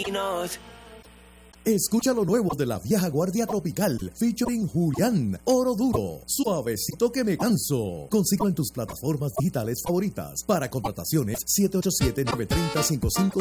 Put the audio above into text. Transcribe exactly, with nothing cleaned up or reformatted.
caminos. Escucha lo nuevo de la vieja guardia tropical, featuring Julián, Oro Duro, Suavecito que me canso. Consigo en tus plataformas digitales favoritas. Para contrataciones, siete ocho siete, nueve tres cero, cinco cinco